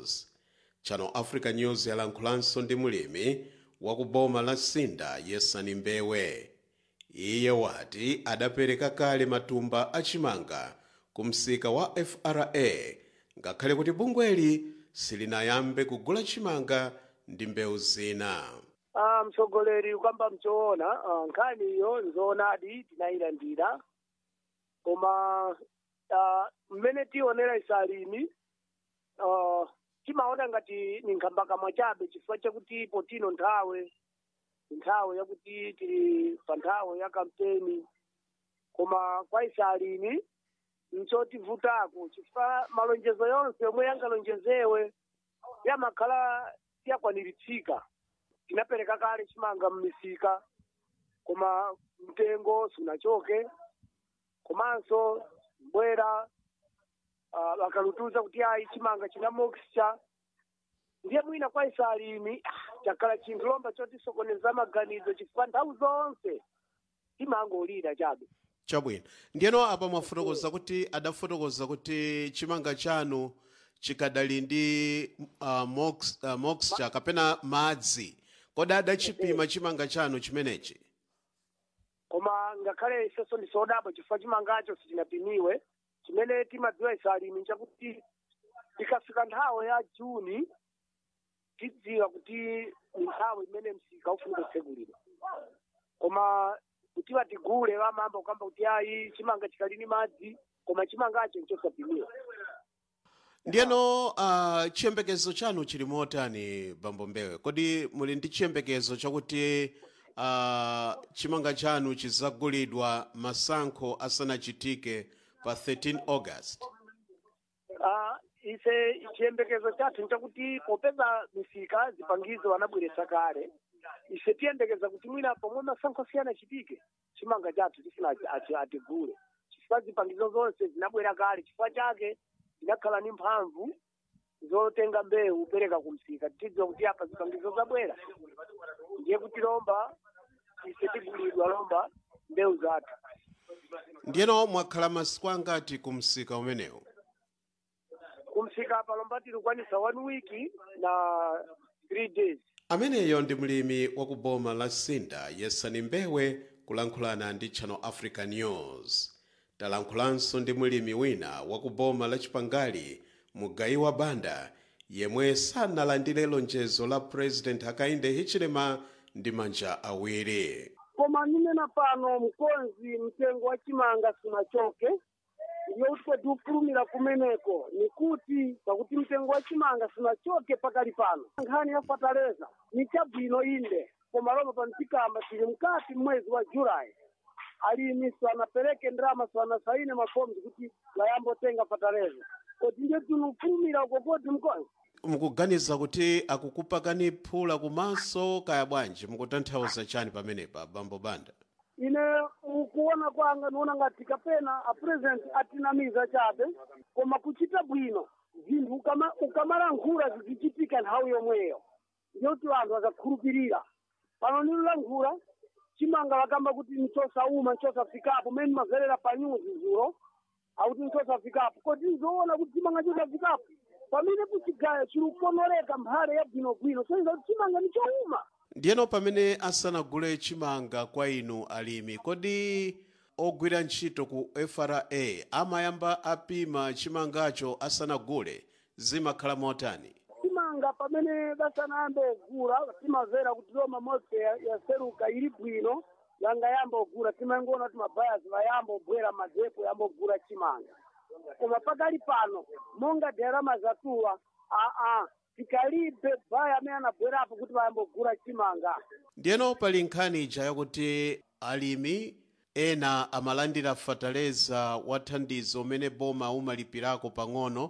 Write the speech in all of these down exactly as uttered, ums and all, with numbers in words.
News. Channel Africa News yalankhulanso ndi mulimi wakuboma la Sinda Yesani Mbewe. Iye wati adapereka kale matumba achimanga kumsika wa F R A ngakhale kuti bungweli silinayambe kugula chimanga ndi mbewu zina. Ah, mtsogoleri ukamba mchoona uh, nkhani iyo nzoonadi tinayilandira koma uh, mmene tionera isalimi uh, timaona ngati ni nkhambakamwa chabe chifukwa chakuti potino nthawe nthawe yakuti tili pa nthawe ya kampeni koma kwa isalimi nchotivutako chifukwa malonjezo yonse yomwe yangalonjezewe yamakhala yakwaniritsidwa. Tinapereka kale chimanga mmisika koma mtengo sunachoke komanso mbwera uh, bakalutuza kuti ayi chimanga china moxture ndiye mwina kwa isalimi chakhala chinthu lomba chotisokoneza maganizo chifukwa nthawi zonse timangolira chabe. Chabwino ndiyeno apa mwafotokoza kuti adafotokoza kuti chimanga chanu chikadali ndi uh, mox, uh, moxture kapena madzi. Kodi adachipima chimanga chanu chimenechi? Koma ngakhale isenso ndisodabwa chifukwa chimangacho sichinapimiwe. Chimene timadziwa isalimi nchakuti ikafika nthawe ya Juni tidziwa kuti ni nthawe imene msika ufunika kutsegulidwa. Koma kuti batigule bamamba kukamba kuti ayi chimanga chikali ni madzi koma chimangacho nchosapimiwa. Ndiyeno uh, chiyembekezo chanu chili motani Bambo Mbewe? Kodi muli ndi chiyembekezo chakuti uh, chimanga chanu chizagulidwa masankho asanachitike pa thirteen August? Ah, uh, ise chiyembekezo chathu nchakuti popeza misika zipangizo anabweretsa kale ise tiyembekeza kuti mwina pomwe masankho siyana achitike chimanga chathu tifuna atigule chifukwa zipangizo zonse zinabwera kale chifukwa chake inakhala ni mphamvu zotenga mbewu upereka kumsika tidziwa kuti apa zipangizo zabwera ndiye kuti lomba ise tigulidwa lomba mbewu zathu. Ndiyeno mwakhala masiku angati kumsika umenewu? Kumsika apa lomba tilikwanisa one week na three days. Ameneyo ndi mlimi wakuboma la Sinda Yesani Mbewe kulankhulana ndi Channel Africa News. Talankhulanso ndi mulimi wina wakuboma la Chipangali Mugayi wa Banda yemwe sanalandire lonjezo la President Hakainde Hichilema ndi manja awiri. Koma nimena pano mkonzi mtengo wa chimanga sunachoke ndiyo utiko tiufulumira kumeneko nikuti pakuti mtengo wa chimanga sunachoke pakali pano. Nkhani ya fataleza ni chabwino inde koma lomba panitikamba tili mkati mwezi wa Julai alimi anapeleke ndrama sana saine mafomu kuti layambo tenga fataleza kodi ndiye tunufulumira kokoti mkonzi. Mukuganiza kuti akukupakani phula kumaso kaya bwanji mukutanthauza chani pamenepa Bambo Banda? Ine ukuona kwanga nuona ngati kapena a president atinamiza chabe koma kuchita bwino zinthu ukama ukamala nkhura zichitika nthawi yomweyo ndiyo kuti anthu akakhulupirira pano nilulankhula chimanga wakamba kuti nchosauma nchosafikapo mene mazerera pa news zulo akuti nchosafikapo kodi nzoona kuti chimanga chosafikapo pamene kuchigaya chilikonoreka mphale ya bwinobwino soiza kuti chimanga nichouma. Ndiyeno pamene asanagule chimanga kwa inu alimi kodi ogwira ntchito ku F R A amayamba apima chimangacho asanagule zimakhala motani? Chimanga pamene basanayamba ogula timazera kuti loma mose yaseruka ili bwino yanga yamba ogula timangona kuti mabayazi bayamba obwera madepo yamba ogula chimanga koma pakali pano monga derama zatuwa a a tikalibe baya amene anabwerapo kuti bayamba ogula chimanga. Ndiyeno pali nkhani ija yakuti alimi ena amalandira fataleza wathandizo umene boma umalipirako pang'ono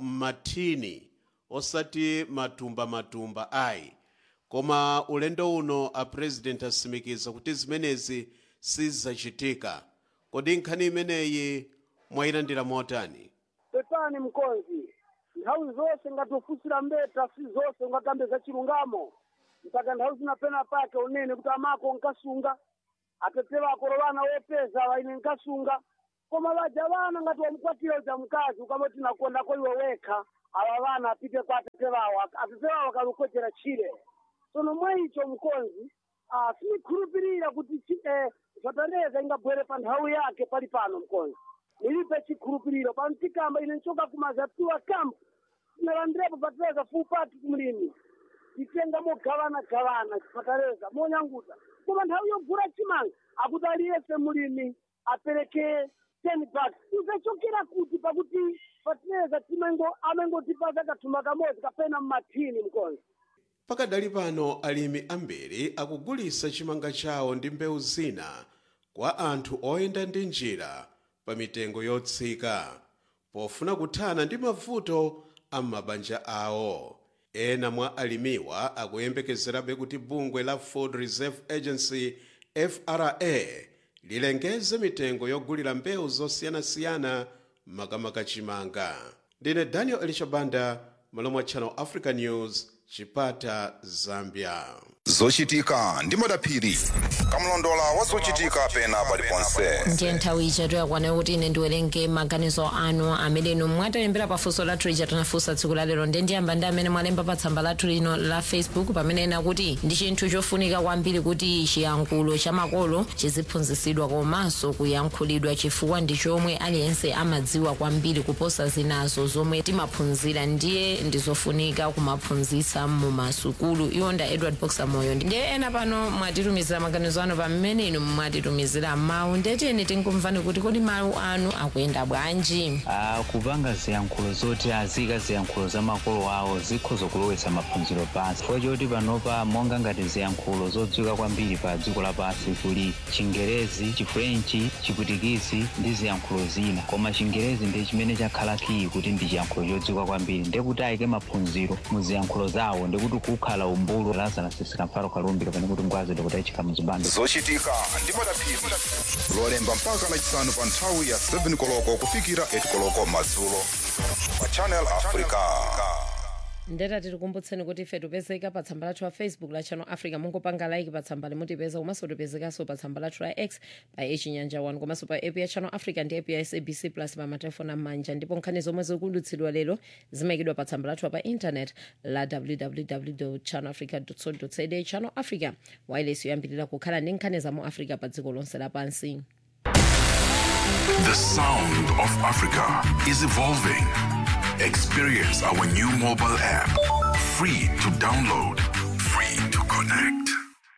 m'mathini osati matumba matumba ayi koma ulendo uno a president asimikiza kuti zimenezi sizachitika. Kodi nkhani imeneyi mwayilandira motani? Pepani mkonzi nthawi zonse ngatofusira mbeta si zonse ungakambe za chilungamo mpaka nthawi zinapena pake unene kuti amako nkasunga atetera akorovana wopeza waine nkasunga koma vaja vana ngati wamukwatira uja mkazi ukamati nakonda ko iwe wekha ava vana apite kwa atete vawo atete vawo akalukochera chile sono mwa icho mkonzi ah, sinikhulupirira kuti chi- eh, Fortaleza ingabwere pa nthawi yake pali pano mkonzi nilipe chikhulupiriro pamtikamba ine nchoka kumazatiwa kampu sinalandirepo Fortaleza full party kumlimi itenga mogavana gavana Fortaleza monyanguta koma nthawi yogura chimanga akuti aliyese mulimi apereke ten bucks izachokera kuti pakuti Fortaleza timengo amengotipaza kathumba kamodzi kapena mmathini mkonzi. Pakadali pano alimi ambiri akugulitsa chimanga chawo ndi mbewu zina kwa anthu oyenda ndi njira pa mitengo yotsika pofuna kuthana ndi mavuto a mabanja awo. Ena mwa alimiwa akuyembekezerabe kuti bungwe la Food Reserve Agency F R A lilengeze mitengo yogulira mbewu zosiyanasiyana makamaka chimanga. Ndine Daniel Elishabanda, malo mwa Channel Africa News, Chipata, Zambia. Zochitika ndi madaphiri kamlondola wa zochitika pena paliponse. Ndiye nthawi ichatu yakwana kuti ine ndiwerenge maganizo anu amene inu mwatalembera pafunso lathu lija tinafunsa tsiku la lero. Ndiye ndiyamba ndi amene mwalemba pa tsamba lathu lino la Facebook pamene ena kuti ndi chinthu chofunika kwambiri kuti chiyankhulo cha makolo chiziphunzitsidwa komanso kuyankhulidwa chifukwa ndi chomwe aliyense amadziwa kwambiri kuposa zinazo zomwe timaphunzira, ndiye ndizofunika kumaphunzitsa mu masukulu. Iwo nda Edward Boxer moyo. Ndiye ena pano mwatitumizira maganizo anu pamene inu mwatitumizira mawu, ndeteni tinkumvani kuti kodi mawu anu akuyenda bwanji. Ah, kupanga ziyankhulo zoti azika ziyankhulo za makolo awo zikhoza kulowetsa maphunziro pansi. Chifukwa choti panopa monga ngati ziyankhulo zodziwika kwambiri pa dziko lapansi kuli Chingerezi, Chifrenchi, Chiputikisi ndi ziyankhulo zina. Koma Chingerezi ndi chimene chakhala kiyi kuti ndi chiyankhulo chodziwika kwambiri. Ndiye kuti ayike maphunziro mu ziyankhulo zawo ndikuti kukhala umbulu lazana sisika mfaro kalumbiro pane kuti ngwazi ndikuti chika muzibando. Zochitika ndi madaphiri lolemba mpaka lachisanu pa nthawi ya seven koloko kufikira eight koloko madzulo pa Channel Africa. Ndeta tikukumbutseni kuti ife tipezeka pa tsamba lathu la Facebook la Channel Africa, mungopanga like pa tsamba limutipeza, komanso tipezekanso pa tsamba lathu la X pa Chinyanja one, komanso pa app ya Channel Africa ndi app ya S A B C Plus pa matelefoni amanja. Ndipo nkhani zomwe zikudutsidwa lero zimayikidwa pa tsamba lathu pa internet la w w w dot channel africa dot co dot za. Channel Africa wireless yoyambirira kukhala ndi nkhani za mu Africa pa dziko lonse lapansi. The sound of Africa is evolving. Experience our new mobile app. Free to download, free to connect.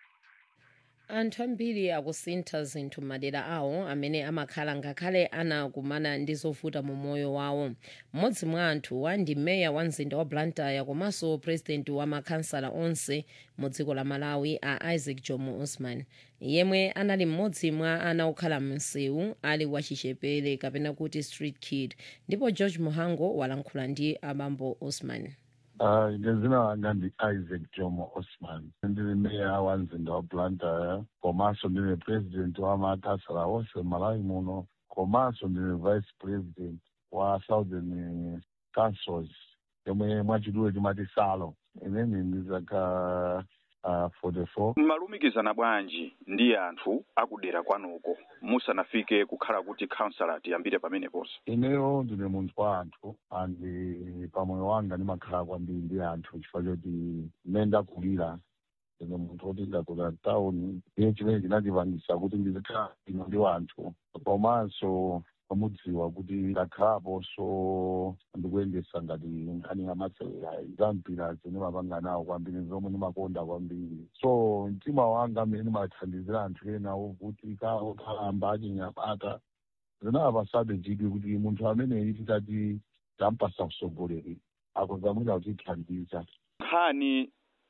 Anthu ambiri akusintha zinthu madera awo amene amakhala ngakhale anakumana ndi zovuta mu moyo wawo. Mmodzi mwa anthu wa ndi meya wa mzinda wa Blantyre komanso president wa makhansala onse mu dziko la Malawi a Isaac Jomo Osman, yemwe anali mmodzi mwa ana okhala msewu ali wachichepere kapena kuti street kid. Ndipo George Muhango walankhula ndi abambo Osman. Uh, ngezina langa ndi Isaac Jomo Osman, ndili meya wa mzinda wa Blantyre, komanso ndine president wa makhansala onse Malawi muno, komanso ndine vice president wa Southern Councils yomwe mwachidule timati salo. Ineni ndizaka uh, forty-four. Malumikizana bwanji ndi anthu akudera kwanuko musanafike kukhala kuti councilor tiyambire pamene ponse? Ineyo ndine munthu wa anthu andi pamoyo wanga ndimakhala kwambiri ndi anthu chifukwa choti mmene ndakulira ndine munthu woti ndakulira town, iye chimene chinandipangitsa kuti ndizikhala ino ndi anthu, komanso pamudziwa kuti ndakhalapo so ndikuyendesa ngati nkhani ya masewera zampira zine mapanga nawo kwambiri zomwe ndimakonda kwambiri. So mtima wanga mmene ndimathandizira anthu enawo kuti kawo kalamba achinyamata zinapasabe chidwi kuti munthu ameneyi titati tampasa usogoleri akuzamwina kutithandiza. Nkhani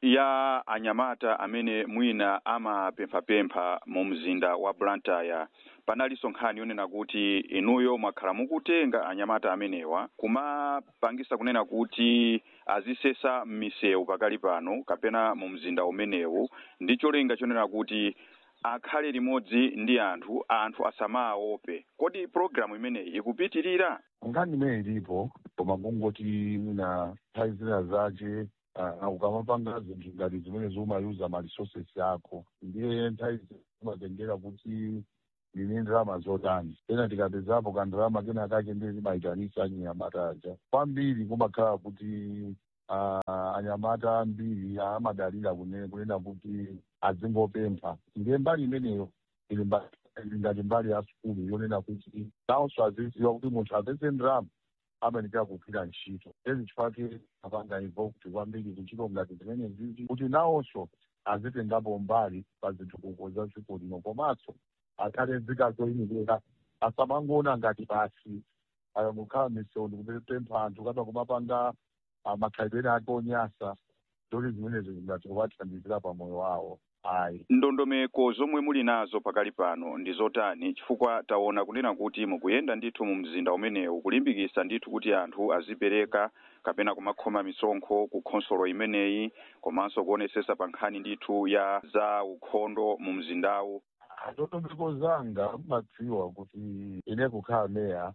ya anyamata amene mwina amapemphapempha mu mzinda wa Blantyre, panalinso nkhani yonena kuti inuyo mwakhala mukutenga anyamata amenewa kumapangisa kunena kuti azisesa m'misewu pakali pano kapena mu mzinda umenewu ndi cholinga chonena kuti akhale limodzi ndi anthu anthu asamaope. Kodi programu imeneyi ikupitirira? Nkhani imene ilipo koma kungoti mina nthawi zina zace uh, ukamapanga zinthu ngati zimene zomayuza ma resources yako ndiye nthawi zimatengera kuti ndine ndalama zotani, pena tikapezapo kandalama kena kake ndiye timaitanisa anyamata aja. Kwambiri kumakhala kuti uh, anyamata ambiri amadalira kunena kuti azingopempha. Ndiye mbali imeneyo ili ngati mbali ya sukulu yonena kuti nawonso azidziwa kuti munthu apeze ndalama amanikira kugwira ntchito. Ezi chifake apanga ivo kuti kwambiri kuntchito ngati zimene zizi kuti nawonso azitengapo mbali pa zitukuko za dziko lino, komanso akhale zikazoyimilira asamangona ngati basi kukhala misondo kupempha anthu kapena kumapanga makhalidwe ake onyasa zoti zimenezo zingati kuwathandizira pa moyo wawo. Ayi, ndondomeko zomwe muli nazo pakali pano ndi zotani, chifukwa taona kunena kuti mukuyenda ndithu mu mzinda umenewu kulimbikitsa ndithu kuti anthu azipereka kapena kumakhoma misonkho ku khonsolo imeneyi, komanso kuonesesa pa nkhani ndithu ya za ukhondo mu mzindawu. ndondomeko zanga madziwa kuti ine kukhala meya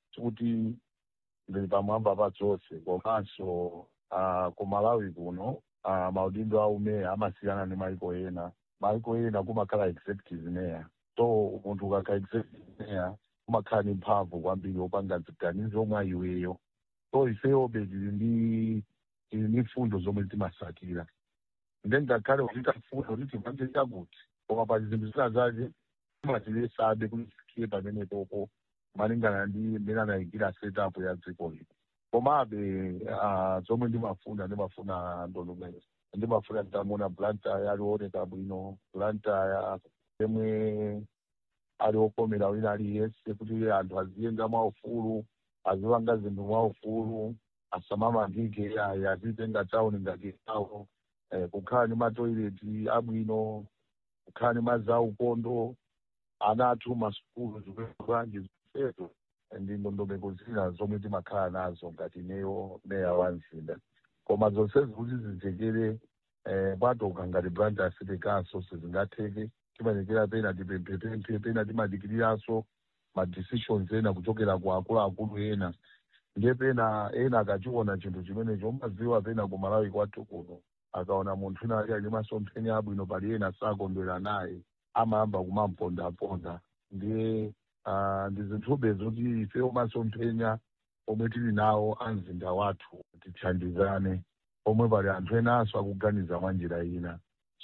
kuti ndili pamwamba pa zonse, komanso uh, ku Malawi kuno uh, maudindo a umeya amasiyana ndi maiko ena. Maiko ena kumakhala executive mayor, so munthu ukakhala executive mayor kumakhala ndi mphamvu kwambiri opanga ziganizo omwe iweyo. So ifeyobe tili ndi tili ndi fundo zomwe timasakira, ndi ngakhale kuchita fundo kuti tipange chakuti koma pa zinthu zina zake timatilesabe kuti tifikie pamene popo malingana ndi mmene anayikira setup ya dziko lino. Komabe uh, zomwe ndimafuna ndimafuna ndondomeko, ndimafuna nditamuona Blantyre alioneka bwino, Blantyre yemwe ali okomera wina aliyense kuti anthu aziyenda mwaufulu, azipanga zinthu mwaufulu, asamamangike ayi azitenga tauni ngati tawo, eh, kukhala ndi matoileti abwino, kukhala ndi madzi aukondo, ana athu masukulu zikwanji zifeto ndi ndondomeko zina zomwe timakhala nazo ngati neyo meya wa mzinda. Koma zonsezi kuti zitekere eh, patoka ngati Blantyre City Council sizingatheke, timanekera pena tipemphe pena timadikiriranso ma decisions ena kuchokera ku akuluakulu ena. Ndiye pena ena akachiona chinthu chimenecho umadziwa pena ku Malawi kwathu kuno akaona munthu ina ali ali masomphenya abwino pali ena sakondwera naye amayamba kumampondaponda. Ndiye uh, ndi zinthube zoti ife omasomphenya omwe tili nawo amzinda wathu tithandizane, omwe pali anthu enanso akuganiza mwa njira ina.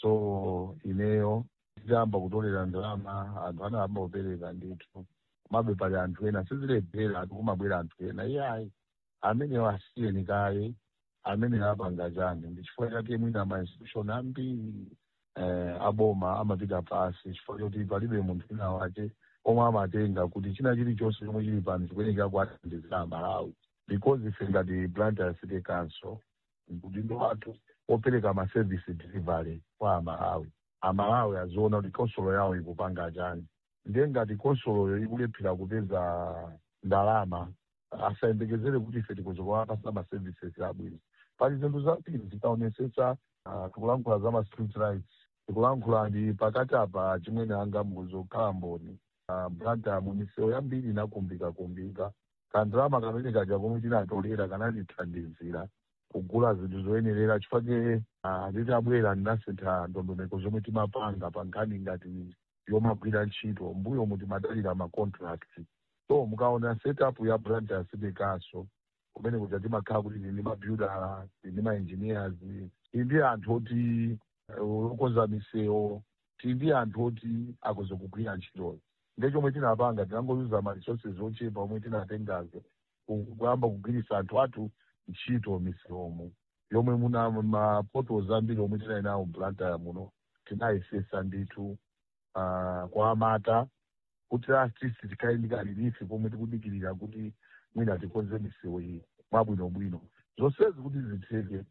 So ineyo titayamba kutolera ndalama anthu anayamba kupereka ndithu, komabe pali anthu ena sizilephera ati kumabwera anthu ena iyayi amenewo asiyeni kaye, amene apanga chani. Ndi chifukwa chake mwina ma institution ambiri eh, aboma amapita pasi chifukwa choti palibe munthu ina wache omwe amatenga kuti china chilichonse chomwe chili pano chikuyenera kuwathandizira Malawi, because ife ngati Blantyre City Council udindo wathu opereka ma service delivery kwa Amalawi. Amalawi aziona kuti konsolo yawo ikupanga chani. Ndiye ngati konsoloyo ikulephera kupeza ndalama asayembekezere kuti ife tikuzowapasa ma services abwino. Pali zinthu zambiri zitaonesesa uh, tikulankhula za ma street rights, tikulankhula ndi pakati apa chimwene anga muzokhala mboni uh, Blantyre munisewu yambiri inakumbika kumbika kandalama kamene kaja komwe tinatolera kanatithandizira kugula zinthu zoyenerera. chifukwa uh, titabwera ndinasintha ndondomeko zomwe timapanga pa nkhani ngati yomagwira ntchito mbuyo muti madalira ma contract. So mukaona setup ya Blantyre City Council kumene kuja timakhala kuti ndi mabuilder ndi ma engineers, ndi anthu oti okonza misewu, ndi anthu oti akuzokugwira ntchito. Ndiye chomwe tinapanga tinangoyuza ma resources ochepa omwe tinatengazo kuyamba kugwiritsa anthu athu ntchito misewumo yomwe muna mapoto ambiri omwe tinali nawo Blantyre muno tinayesesa ndithu uh, kwa amata kuti artist tikhale ndi kalilifi pomwe tikudikirira kuti mwina tikonze misewu iyi mwabwinobwino. Zonsezi kuti zitheke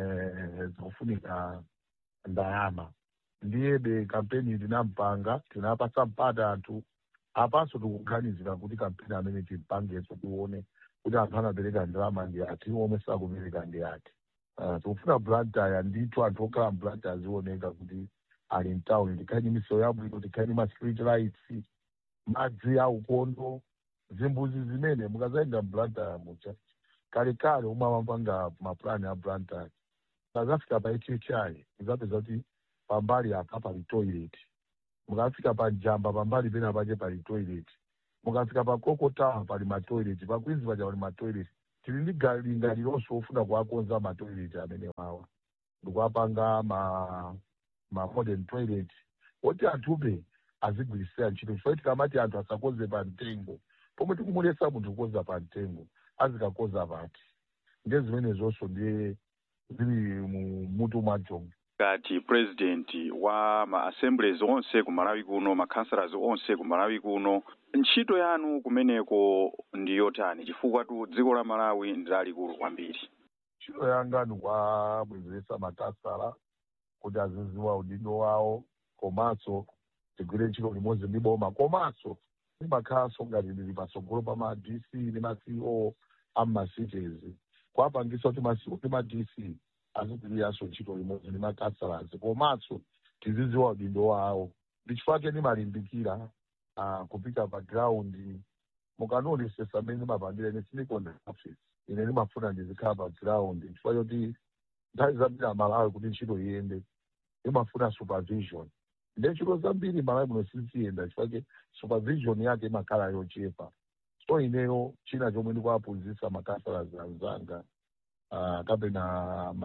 eh, zikufunika ndalama. Ndiyebe kampeni tinampanga tinapasa mpata anthu apanso tikuganizira kuti kampeni amene timpangeso tione kuti anthu anapereka ndalama ndi ati omwe sakupereka ndi ati. Uh, tikufuna Blantyre ndithu anthu okhala Blantyre azioneka kuti ali mtown, tikhale misewu yabwino, tikhale ma street lights, madzi aukondo, zimbuzi zimene mukazayenda Blantyre mucha kalekale omwe amapanga maplani a Blantyre azafika pa H H I muzapeza kuti pambali apa pali toilet mukafika pa Jamba pambali pena pache pali toilet, mukafika pa Kokotawa pali matoilet, pa Queens paja pali matoilet. Tili ndi galinga lilonso ofuna kuwakonza matoilet amene wawa ndikuwapanga ma ma modern toilet oti anthupe azigwirisira ntchito chifukwa tikamati anthu asakonze pa mtengo pomwe tikumulesa munthu kukonza pa mtengo azikakonza pati ndiye zimene zonso ndiye zili mu mutu mwajonga ngati president wa ma assemblies onse ku Malawi kuno, ma councillors onse ku Malawi kuno, ntchito yanu kumeneko ndi yotani chifukwa tu dziko la Malawi ndi lalikulu kwambiri? Ntchito yanga ndi kuwabwezeretsa makasala kuti aziziwa udindo wawo, komanso tigwire ntchito limodzi ndi boma, komanso ndimakhalanso ngati ndili patsogolo pa ma D C ndi ma C O amma cities kuwapangisa kuti ma C O ndi ma D C azigwiriranso ntchito limodzi ndi makasalazi, komanso tiziziwa udindo wawo. Ndichifukwa ndimalimbikira uh, kupita pa ground mukanonesesa amene ndimapangira ine sinikonda office ine ndimafuna ndizikhala pa ground chifukwa choti nthawi zambiri Malawi kuti ntchito iyende imafuna supervision. Ndi ntchito zambiri Malawi muno siziyenda chifukwa supervision yake imakhala yochepa. So ineyo china chomwe ndikuwaphunzitsa makasalazi anzanga uh, kapena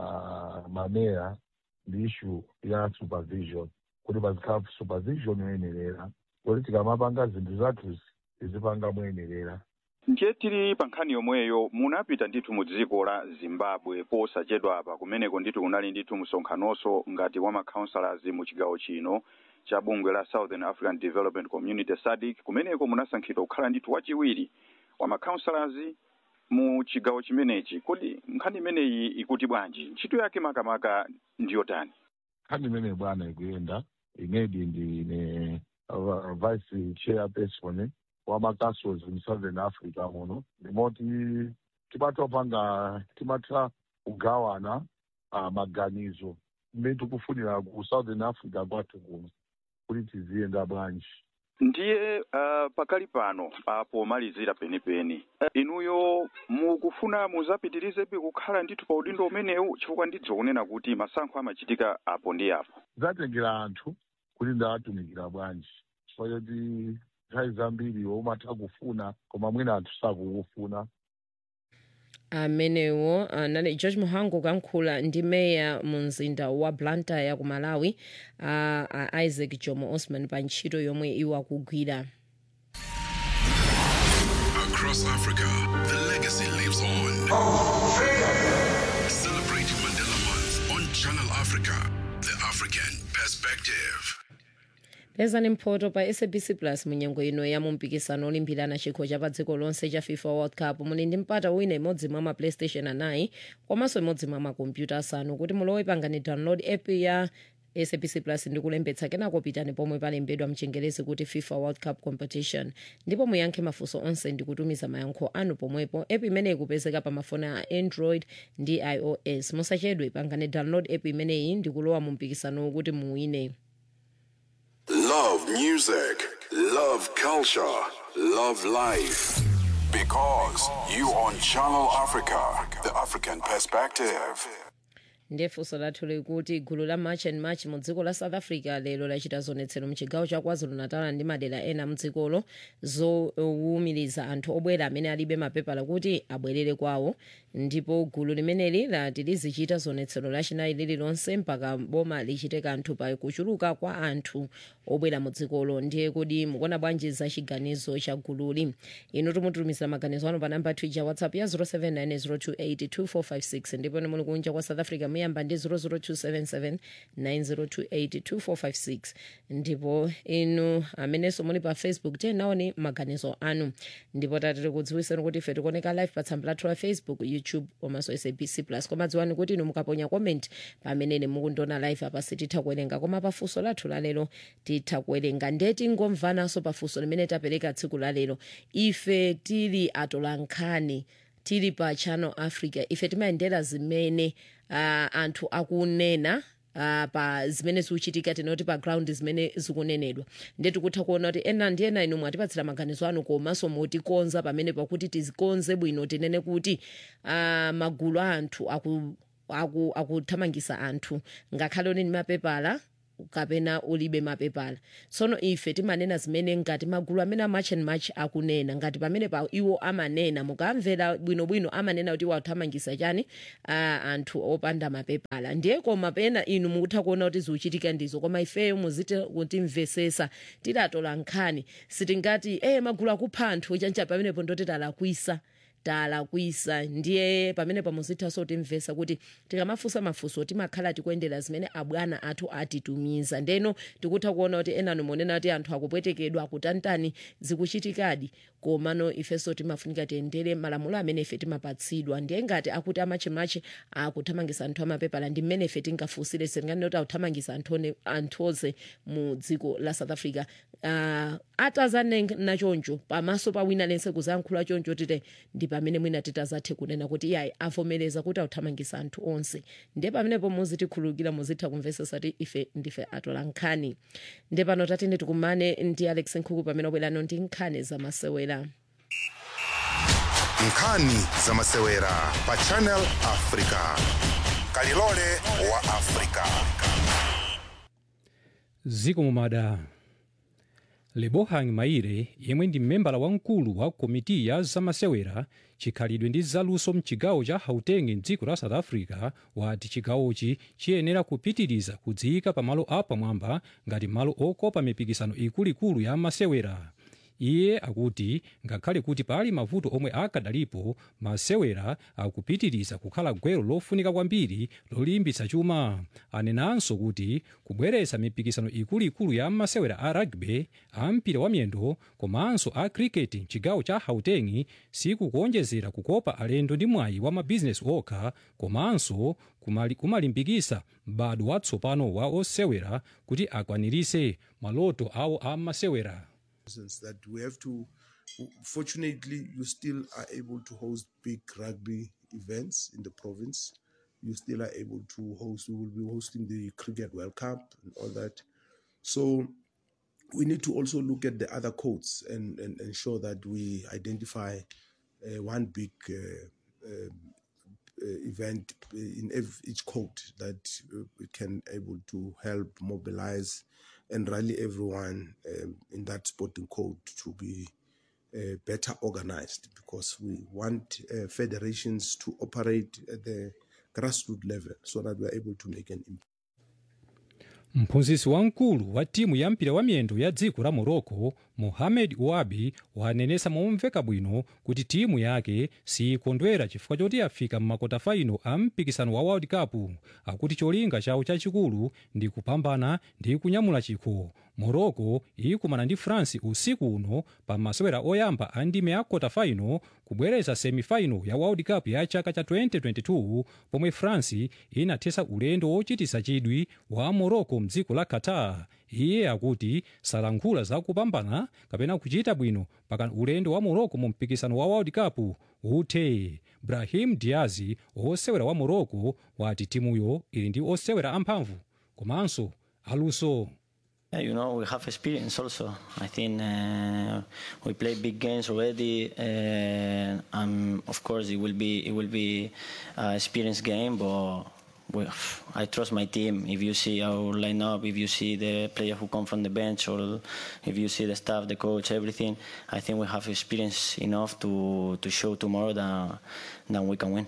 mameya ndi issue ya supervision kuti pazikhala supervision yoyenerera kuti tikamapanga zinthu zathu tizipanga moyenerera. Ndiye tili pa nkhani yomweyo munapita ndithu mu dziko la Zimbabwe posachedwa apa kumeneko ndithu kunali ndithu msonkhanoso ngati wa ma councillors mu chigawo chino cha bungwe la Southern African Development Community S A D C. Kumeneko munasankhidwa kukhala ndithu wachiwiri wa ma councillors mu chigawo chimenechi. Kodi nkhani imeneyi ikuti bwanji? Ntchito yake makamaka ndiyotani? Nkhani imene bwana ikuyenda inedi ndi ne uh, vice chairperson wa makasos in Southern Africa muno ndimoti timatopanga timatha kugawana uh, maganizo mmene tikufunira ku Southern Africa kwathu kuno kuti tiziyenda bwanji. Ndiye uh, pakali pano apo malizira penipeni uh, inuyo mukufuna muzapitirizebe kukhala ndithu pa udindo umenewu chifukwa ndidzokunena kuti masankho amachitika apo ndi apo zatengera anthu kuti ndawatumikira bwanji chifukwa choti nthawi zambiri umatha kufuna koma mwina anthu sakukufuna. amenewo anali George Muhangu kankhula ndi meya mu mzinda wa Blantyre ku Malawi, uh, uh, Isaac Jomo Osman pa ntchito yomwe iwo akugwira. Across Africa, the legacy lives on. Celebrating Mandela Month on Channel Africa, the African perspective. Pezani mphoto pa S A B C Plus munyengo ino ya mumpikisano olimbirana chikho cha pa dziko lonse cha FIFA World Cup. Muli ndi mpata wina imodzi mwa ma PlayStation anayi komanso imodzi mwa makompyuta asanu kuti mulowe pangani download app ya S A B C Plus ndi kulembetsa kenako pitani pomwe palembedwa mchengerezi kuti FIFA World Cup Competition ndipo muyankhe mafunso onse ndi kutumiza mayankho anu pomwepo. App imeneyi ikupezeka pa mafoni a Android ndi iOS. Musachedwe, pangani download app imeneyi ndi kulowa mu mpikisano kuti muwine. Love music, love culture, love life. Because you on Channel Africa, the African perspective. Ndiye funso lathu likuti gulu la March and March mu dziko la South Africa lero lachita zionetsero mchigawo cha KwaZulu-Natal ndi madera ena mdzikolo zowumiriza anthu obwera amene alibe mapepala kuti abwerere kwawo. Ndipo gulu limeneli lati lizichita zionetsero lachinayi lililonse mpaka boma lichite kanthu pa kuchuluka kwa anthu obwera mu dzikolo. Ndiye kodi mukuona bwanji za chiganizo cha gululi? Inu tumutumizira maganizo anu pa namba Twitter WhatsApp ya zero seven nine zero two eight two four five six ndipo ni muli kunja kwa South Africa muyamba ndi zero zero two seven seven nine zero two eight two four five six. Ndipo inu amenenso muli pa Facebook tenaoni maganizo anu. Ndipo tatiri kudziwiseni kuti ife tikuoneka live pa tsamba lathu la Facebook, YouTube komanso S A B C Plus. Koma dziwani kuti inu mukaponya comment pamene mukundiona live apa sititha kuwerenga, koma pa funso lathu la lero titha kuwerenga. Ndeti ngomvananso pa funso limene tapereka tsiku la lero. Ife tili atolankhani tili pa Channel Africa, ife timayendera zimene uh, anthu akunena Uh, pa zimene zikuchitika tinoti pa ground zimene zikunenedwa. Ndiye tikutha kuona kuti ena ndi ena inu mwatipatsira maganizo anu komanso motikonza pamene pakuti tizikonze bwino tinene kuti uh, magulu a anthu aku akuthamangisa aku anthu ngakhale oni ni mapepala kapena ulibe mapepala. Tsono ife timanena zimene ngati magulu amene a March and March akunena ngati pamene pa iwo amanena mukamvera bwinobwino amanena kuti wathamangisa chani uh, anthu opanda mapepala. Ndiye koma pena inu mukutha kuona kuti zikuchitika ndizo koma ifeyo muzite kutimvesesa tidatola nkhani sitingati eh magulu akupha anthu chancha pamenepo ndoti talakwisa talakwisa. Ndiye pamene pamuzitha so timvesa kuti tikamafusa mafuso timakhala tikuendera zimene abwana athu atitumiza. Ndeno tikutha kuona kuti enano monena kuti anthu akupwetekedwa akutantani zikuchitikadi komano ifeso timafunika tiendere malamulo amene ife timapatsidwa. Ndiye ngati akuti amachemache akuthamangisa anthu amapepala ndi mmene ife tingafusire sitingani kuti akuthamangisa anthu anthoze mu dziko la South Africa. Uh, atazane nachoncho pamaso pa wina lense kuzayankhula choncho tite ndi pamene mwina titazathe kunena kuti iyayi avomereza kuti akuthamangisa anthu onse. Ndiye pamenepo muzitikhululukira muzitha kumvesesa kuti ife ndife atola nkhani. Ndiye pano tatene tikumane ndi Alex Nkhuku pamene obwerano ndi nkhani zamasewera. Nkhani zamasewera pa Channel Africa. Kalilole wa Africa. Ziko mumada. Lebohang Maire yemwe ndi membala wamkulu wa komiti ya zamasewera chikhalidwe ndi zaluso mchigawo cha Gauteng mdziko la South Africa wati chigawochi chiyenera kupitiriza kudziyika pamalo apamwamba ngati malo okopa mipikisano ikuluikulu ya masewera. Iye akuti ngakhale kuti pali mavuto omwe akadalipo masewera akupitiriza kukhala gwero lofunika kwambiri lolimbitsa chuma. Anenanso kuti kubweretsa mipikisano ikuluikulu ya masewera a rugby, a mpira wa miyendo komanso a cricket mchigawo cha Gauteng sikukuonjezera kukopa alendo ndi mwayi wa mabizinesi okha komanso kumali, kumalimbikisa m'bado watsopano wa osewera kuti akwanirise maloto awo a masewera. That we have to, fortunately, you still are able to host big rugby events in the province. You still are able to host, we will be hosting the Cricket World Cup and all that. So we need to also look at the other codes and, and ensure that we identify uh, one big uh, uh, event in every, each code that uh, we can able to help mobilize and rally everyone um, in that sporting code to be uh, better organized, because we want uh, federations to operate at the grassroots level so that we are able to make an impact. Mphunzitsi wamkulu wa timu ya mpira wa miyendo ya dziko la Morocco, Mohamed Ouabi, wanenesa momveka bwino kuti timu yake sikondwera chifukwa choti afika m'makota faino a mpikisano wa World Cup. Akuti cholinga chawo chachikulu ndi kupambana ndi kunyamula chikho. Morocco ikumana ndi France usiku uno pa masewera oyamba a ndime ya kota faino kubwereza semifinal ya World Cup ya chaka cha twenty twenty-two pomwe France inathesa ulendo wochitisa chidwi wa Morocco mdziko la Qatar. Iye akuti salankhula za kupambana kapena kuchita bwino paka ulendo wa Morocco mu mpikisano wa World Cup uthe. Brahim Diaz osewera wa Morocco wati timuyo ili ndi osewera amphamvu komanso aluso. Yeah, you know, we have experience also. I think uh, we play big games already, uh, and of course it will be it will be an experience game. But we, I trust my team. If you see our lineup, if you see the players who come from the bench, or if you see the staff, the coach, everything, I think we have experience enough to to show tomorrow that that we can win.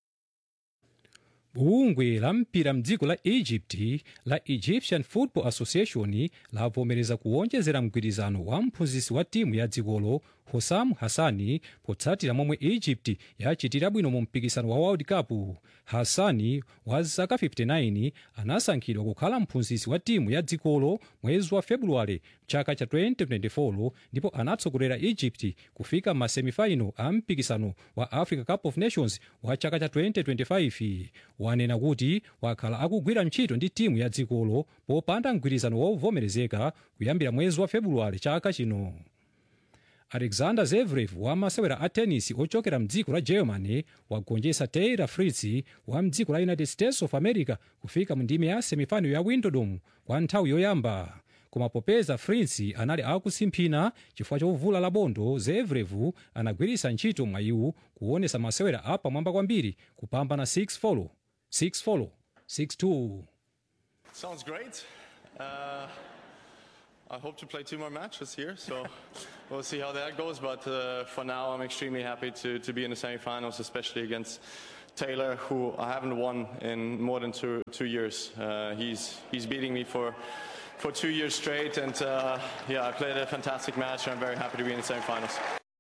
Bungwe la mpira mdziko la Egypt la Egyptian Football Association lavomereza kuonjezera mgwirizano wa mphunzitsi wa timu ya dzikolo Hossam Hassani potsatira momwe Egypt yachitira bwino mu mpikisano wa World Cup. Hassani wa zaka fifty-nine anasankhidwa kukhala mphunzitsi wa timu ya dzikolo mwezi wa February chaka cha twenty twenty-four ndipo anatsogolera Egypt kufika ma semifinal a mpikisano wa Africa Cup of Nations wa chaka cha twenty twenty-five. Wanena kuti wakhala akugwira ntchito ndi timu ya dzikolo popanda mgwirizano wovomerezeka kuyambira mwezi wa February chaka chino. Alexander Zverev wa masewera a tennis ochokera mdziko la Germany wagonjetsa Taylor Fritz wa mdziko la United States of America kufika mu ndime ya semifinal ya Wimbledon kwa nthawi yoyamba. Koma popeza Fritz anali akusimphina chifukwa chovula labondo, Zverev anagwiritsa ntchito mwayiwu kuonesa masewera apa mwamba kwambiri kupambana six four, six four, six two. Sounds great. Uh, I hope to play two more matches here, so we'll see how that goes. But uh, for now, I'm extremely happy to, to be in the semifinals, especially against Taylor, who I haven't won in more than two two years. Uh, he's he's beating me for for two years straight, and uh, yeah, I played a fantastic match, and I'm very happy to be in the semifinals.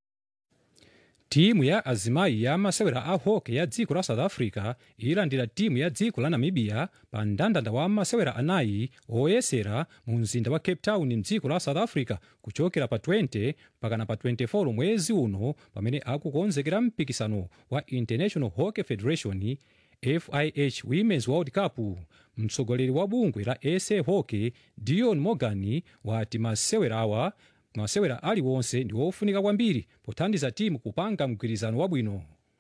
timu ya azimayi ya masewera a hockey ya dziko la south africa ilandira timu ya dziko la namibia pa mndandanda wa masewera anayi oyesera mu mzinda wa cape town mdziko la south africa kuchokera pa twenty pakana pa twenty-four mwezi uno pamene akukonzekera mpikisano wa international hockey federation F I H Women's World Cup. Mtsogoleri wa bungwe la S A Hockey Dion Morgan wati masewera awa masewera aliwonse ndi ofunika kwambiri pothandiza timu kupanga mgwirizano wabwino.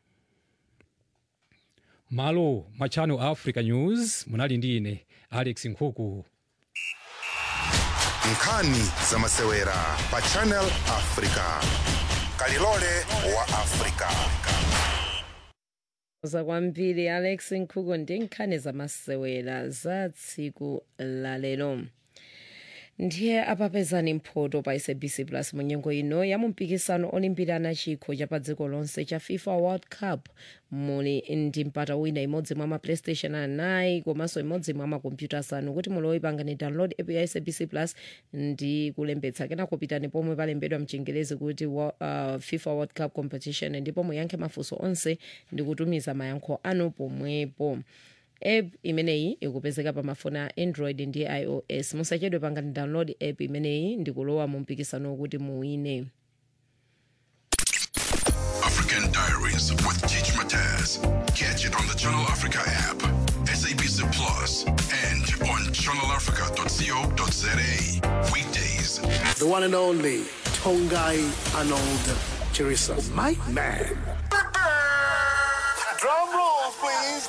Malo mwa Channel Africa News munali ndi ine Alex Nkhuku. Nkhani za masewera pa Channel Africa. Kalilole wa Africa. za kwambiri Alex Nkhuku ndi nkhani za masewera za tsiku la lero. Ndiye apapezani mphoto pa S A B C Plus munyengo ino ya mumpikisano olimbirana chikho cha pa dziko lonse cha FIFA World Cup. Muli ndi mpata wina imodzi mwa ma PlayStation anayi komanso imodzi mwa makompyuta asanu kuti mulowe pangani download app ya S A B C Plus ndi kulembetsa kena kupitani pomwe palembedwa mchingerezi kuti uh, FIFA World Cup competition ndipo muyankhe mafunso onse ndi kutumiza mayankho anu pomwepo. App imeneyi ikupezeka pa mafoni a Android ndi iOS. Musachedwe pangani download app imeneyi ndi kulowa mu mpikisano wokuti muwine. African Diaries with Teach Mataz. Catch it on the Channel Africa app, S A B C Plus, and on channel africa dot co dot za. Weekdays. The one and only Tongai Arnold Chirisa. My man. Drum rolls, please.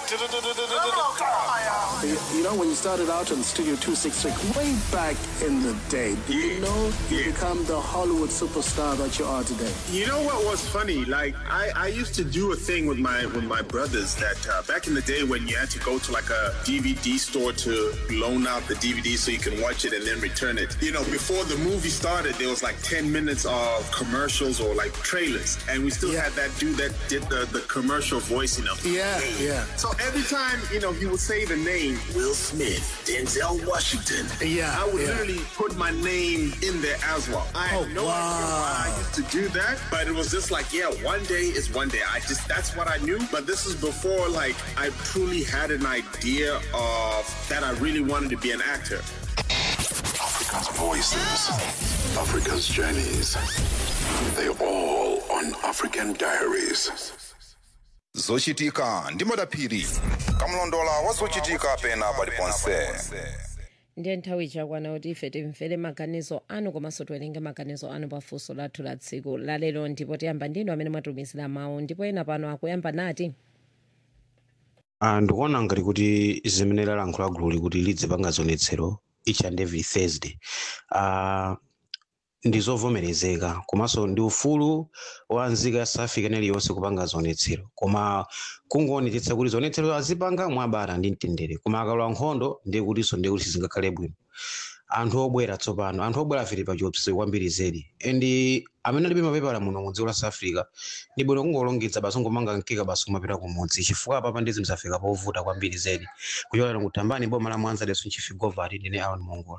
You, you know, when you started out on Studio two sixty-six, way back in the day, do you know you become the Hollywood superstar that you are today? You know what was funny? Like, I, I used to do a thing with my with my brothers that uh, back in the day when you had to go to like a D V D store to loan out the D V D so you can watch it and then return it. You know, before the movie started, there was like ten minutes of commercials or like trailers. And we still Yeah. had that dude that did the, the commercial voice, you know. Yeah, yeah. So every time, you know, he would say the name Will Smith, Denzel Washington. Yeah, I would yeah. literally put my name in there as well. I had Oh, no wow. idea why I used to do that, but it was just like, yeah, one day is one day. I just, that's what I knew. But this is before, like, I truly had an idea of that I really wanted to be an actor. Africa's voices, Africa's journeys. They all on African Diaries. Zochitika ndi Madaphiri. Kamlondola wa zochitika pena paliponse. Ndiye nthawi chakwana kuti ife timvere maganizo anu komanso tiwerenge maganizo anu pa funso lathu la tsiku la lero ndipo tiyamba ndinu amene mwatumizira mawu ndipo ena pano akuyamba nati. Ah, ndikuona ngati kuti zimene lalankhula gulu kuti lidzipanga zionetsero each and every Thursday. Ah, ndizovomerezeka komanso ndi ufulu wa nzika ya South Africa iliyonse kupanga zionetsero koma kungoonetsetsa kuti zionetsero azipanga mwabata ndi mtendere koma akalowa nkhondo ndiye kutinso ndiye kuti zingakhale bwino. Anthu obwera tsopano anthu obwera afiri pa chiopsezo kwambiri zedi and amene alibe mapepala muno mu dziko la South Africa ndi bwino kungolongedza basi ngomanga mkeka basi kumapita kumudzi chifukwa apa ndi zinthu zafika povuta kwambiri zedi kuchokera kutambani boma la Mwanza leso nchifigovati ndine Aaron Mongola.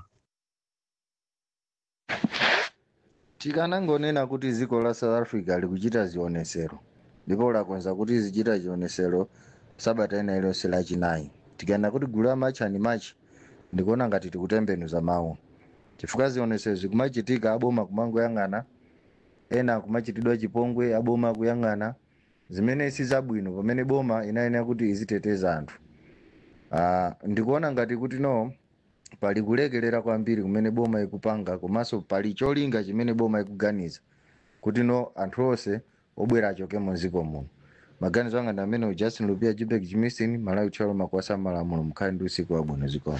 Tikanangonena kuti dziko la South Africa likuchita zionesero ndipo lakonza kuti zichita zionesero sabata ina iliyonse lachinayi. Tikana kuti gulu la match and match ndikuona ngati tikutembenuza mawu chifukwa zionesero zikumachitika aboma kumangoyang'ana ena kumachitidwa chipongwe aboma kuyang'ana zimene si zabwino pamene boma inayenera kuti iziteteza anthu. Ah, ndikuona ngati kuti no pali kulekelera kwambiri kumene boma ikupanga komanso pali cholinga chimene boma ikuganiza kuti no anthu onse obwera achoke mu dziko muno. Maganizo anga ndi amene Justin Lupia Jibek Jimistin Malawi Chalo Makwasa Malamulo mukhale ndi usiku wabwino zikomo.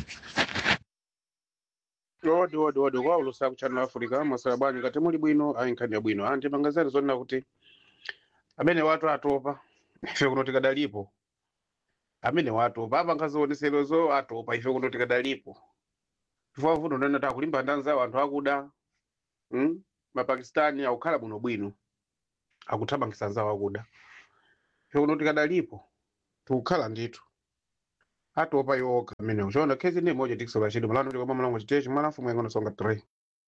Odi odi odi kwa ulusa ku Channel Africa masala bwanyi ngati muli bwino ayinkani bwino anti pangazani zonna kuti amene watu atopa ife kuno tikadalipo amene watu atopa apanga zioneserozo atopa ife kuno tikadalipo chifukwa vuto ndene takulimba ndanzawo anthu akuda mm? mapakistani akukhala bwino bwino akuthamangisa nzawo akuda kuno tikadalipo tikukhala ndithu atopa yoka amene chona khezi ndi moja tikisola chidi malano tikoma malango chitechi mwalafu mwengono songa three.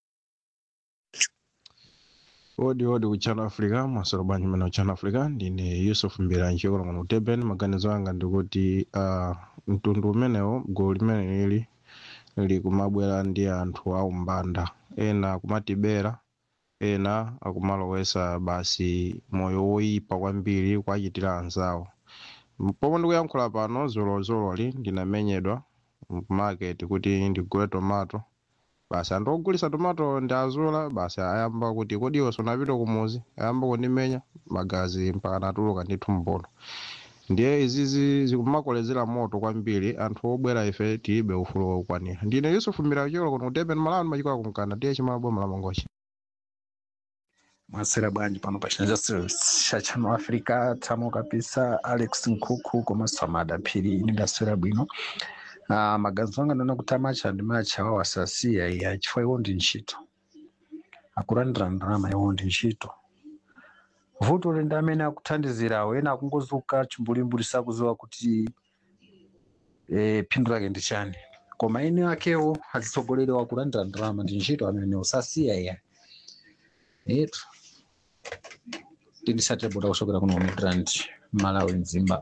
odi odi kuchana Africa masoro banyi mena kuchana Africa ndine Yusuf Mbira nchiko ngono uteben maganizo anga ndikuti uh, mtundu umenewo goli limene lili lili kumabwera ndi anthu au mbanda ena kumatibera ena akumalowesa basi moyo woyipa kwambiri kwachitira anzawo. Pomwe ndikuyankhula pano zolozolo ali ndinamenyedwa market kuti ndigule tomato basi anthu ogulisa tomato ndi azula basi ayamba kuti kodi iwe sunapita kumuzi ayamba kundimenya magazi mpaka natuluka ndithu mbono. Ndiye izizi zikumakolezera moto kwambiri anthu obwera ife tilibe ufulu wokwanira. Ndine Yusuf Mbira cholo kuno Durban malano machiko kumkana tiye chimabo malamongochi. Mwasera bwanji pano pa chinja cha Channel Africa tamo kabisa Alex Nkuku koma samada phiri ndasera bwino. Ah maganizo anga ndona kuti amacha ndi macha wa wasasiya ya chifukwa iwo ndi ntchito. Akurandira ndrama iwo ndi ntchito. Vuto lende amene akuthandizirawo ena akungozuka chimbulimbuli sakuziwa kuti eh phindu lake ndi chani. Koma ine akewo atsogoleri wa kurandira ndrama ndi ntchito amene usasiya ya. Eto ndisate boda kusokera kuno migrant Malawi nzimba.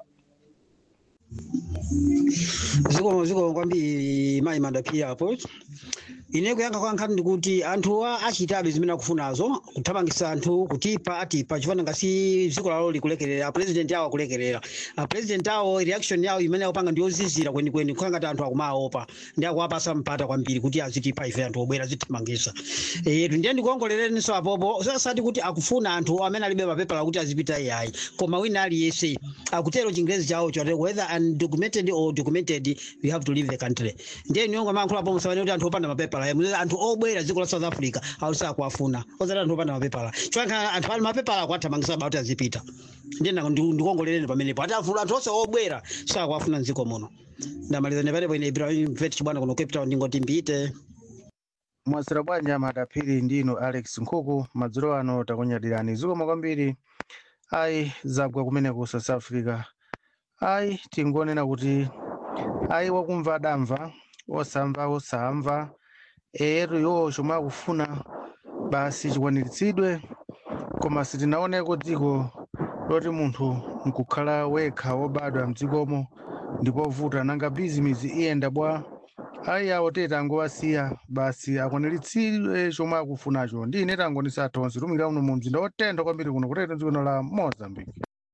Ziko ziko kwambi mai madapi hapo. Ine kuyanga kwa nkhani ndikuti anthu achitabe zimene akufunazo kuthamangisa anthu kutipa atipa chifana ngasi ziko lalo likulekerera president yawo akulekerera a president yawo reaction yawo imene akupanga ndiyozizira kweni kweni kukanga anthu akumaopa ndi akuwapasa mpata kwambiri kuti azitipa ife anthu obwera zitimangisa eh ndiye ndikuongolereninso apopo sasati kuti akufuna anthu amene alibe mapepala kuti azipita yayi koma wina ali yese akutero chingerezi chawo chote whether undocumented or documented we have to leave the country. Ndiye nyonga mankhula apo musabane kuti anthu opanda mapepala anthu obwera dziko la South Africa awusa kuafuna ozala anthu opanda mapepala chwanka anthu ali mapepala akwathamangisa bauti azipita. Ndiye ndikongoleleni pamenepo ati afuna anthu onse obwera sakuafuna dziko muno. Ndamaliza nepanepo ine Ibrahim Vet chibwana kuno Cape Town ndingoti mbite. Mwasira bwanja madapiri ndino Alex Nkuku madzulo ano takunyadirani ziko kwambiri ai zabwa kumene ku South Africa ai tingonena kuti ai wakumva damva osamva osamva ero yo choma kufuna basi chikwaniritsidwe koma sitinaoneko dziko loti munthu nkukhala wekha wobadwa mdzikomo ndipo vuta nanga business iyenda bwa ai awo teta angowasiya basi akwaniritsidwe chomwe akufunacho ndine tangonisa tonse tumira uno mu mzinda wotenda kwambiri kuno kutete dziko la Mozambique.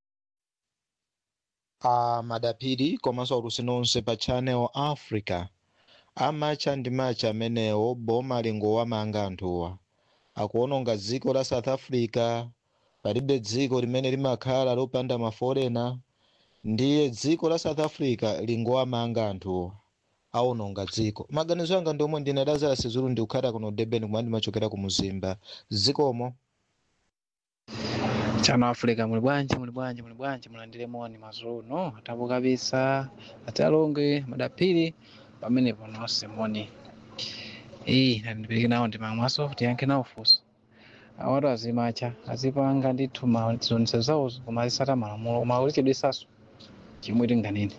a madapiri komanso alusi nonse pa Channel Africa amacha ndi macha amenewo boma lingowamanga anthuwa akuononga dziko la South Africa palibe dziko limene limakhala lopanda maforena ndiye dziko la South Africa lingowamanga anthuwa aononga dziko. Maganizo anga ndomwe ndine Lazarus Zulu ndikukhala kuno Durban kumene ndimachokera ku Muzimba zikomo. Channel Africa muli bwanji muli bwanji muli bwanji mulandire moni mazuno atapo kabisa atalonge madapiri pamene ponose moni eh ndipeleke nawo ndimamwaso kuti yanke nawo fuso awatu azimacha azipanga ndithu mazonse zawo koma azisata malamulo koma ulichedwe saso chimwe tinganene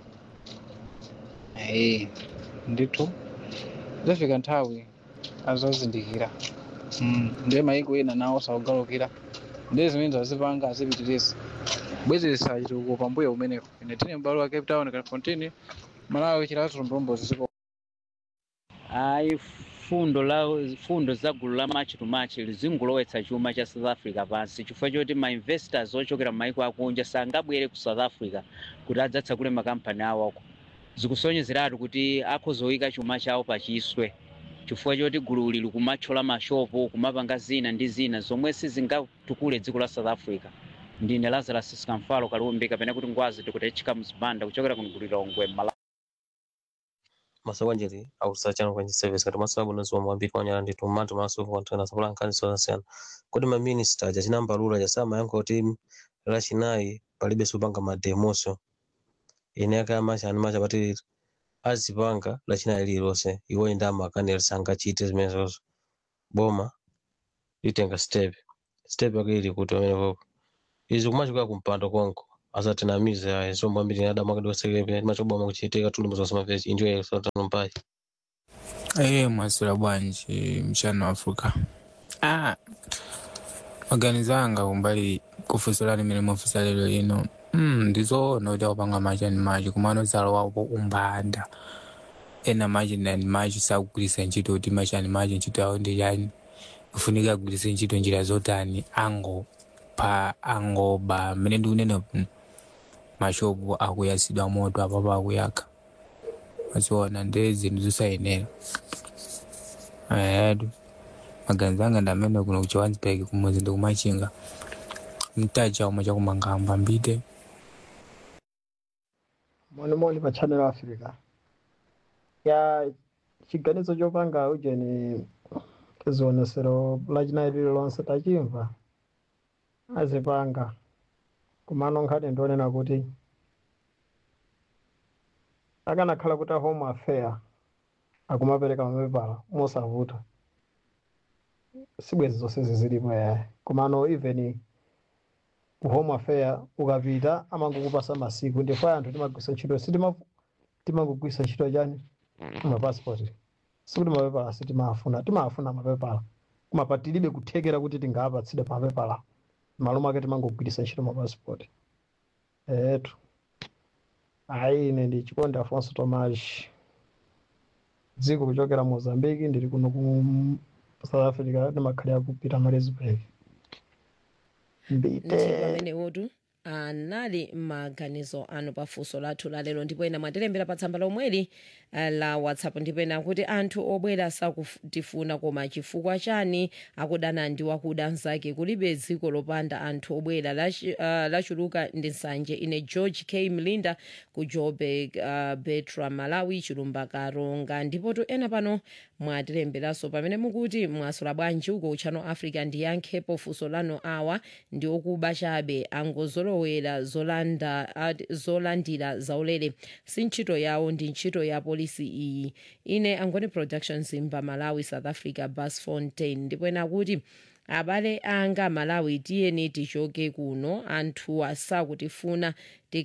eh ndithu zafika nthawi azozindikira mm ndiye maiko ena nawo saugalukira ndiye zimene azipanga azipitirisa bwezesa chituko pambuyo umeneko ine tine mbalo wa Cape Town ka Fontaine Malawi chilazo mbombo ziko. Ai fundo la fundo za gulu la match to match lizingulowetsa chuma cha South Africa pansi chifukwa choti ma investors ochokera maiko akunja sangabwere ku South Africa kuti adzatsa kule makampani awo zikusonyezeratu kuti akhozoika chuma chawo pachiswe chifukwa choti gulu lili kumachola mashopo kumapanga zina ndi zina zomwe sizingatukule dziko la South Africa. Ndine Lazarus Skamfalo Kalumbi kapena kuti ngwazi tikutechika mzibanda kuchokera ku gulu la Ongwe Malawi. Masawa njeri ausa chano kwenye service kati masawa bunozi wa mwambiri kwa nyara nditu mmantu masufu kwa ntana sabula nkani soza sana kodi ma minister jachina mbalula jasama yanko timu rachinai palibe subanga mademoso ineka macha ani macha pati azipanga lachina lililonse iwo ndi amakanira sangachite zimenezozo boma litenga step step yake ili kuti pamene popo izi kumachika kumpando konko asatinamize ayi zomwe ambiri adama kadi wasekepe machoboma kuchitika tulumbu zosamapezi enjoy sotano mpai. Eh, mwasira bwanji mchana wa Afrika. Ah, organizanga umbali kufusula limene mufusala lero lino. Mm, ndizo no da upanga maji ni maji kumano zalo wapo umbanda. Ena maji na maji sakugulisa ntchito kuti maji ni maji ntchito yawo ndi yani. Kufunika kugulisa ntchito njira zotani ango pa ango ba mene ndi unene mashopu akuyasidwa moto apapa akuyaka. Maziona ndezi ndizosayenera. Ayadu. Maganzanga ndamene kuno kuchiwanzipeke kumuzi ndi kumachinga. Mtaja umacha kumangamba mbite. Moni moni pa channel Africa. Ya chiganizo chopanga uje ni kizionesero lachina ili lonse tachimva. Azipanga. Kumano nkhani ndionena kuti akanakhala kuti home affair akumapereka mapepala mosavuta sibwezi zonse zilipo yaye komano even ku home affair ukapita amangokupasa masiku ndipo anthu timagwisa ntchito sitima timangogwisa ntchito chani mapassport sikuti mapepala sitimafuna timafuna mapepala kumapatilibe kuthekera kuti tingapatsidwe mapepala malo make timangogwirisa ntchito mapassport etu. Ayi ine ndi Chikondi Afonso Tomas dziko kuchokera Mozambique ndiri kuno ku South Africa ndimakhalira ku Pietermaritzburg mbite pamene wotu anali maganizo anu pafunso lathu lalero ndipo ena mwatilembera pa tsamba lomweli uh, la WhatsApp ndipo ena kuti anthu obwera sakutifuna koma chifukwa chani akudana ndi wakuda nzake kulibe dziko lopanda anthu obwera lachuluka uh, ndi nsanje. Ine George K Mlinda ku Joburg uh, Betra Malawi Chilumba Karonga ndipo tu ena pano mwatilemberanso pamene mukuti mwasula bwanji uko uchano Africa ndiyankhepo funso lanu awa ndi okuba chabe angozolowera zolanda zolandira zaulere si ntchito yawo ndi ntchito ya polisi iyi. Ine Angoni Production Zimba Malawi South Africa Bas Fontaine ndipo ena kuti abale anga Malawi tiyeni tichoke kuno anthu asakutifuna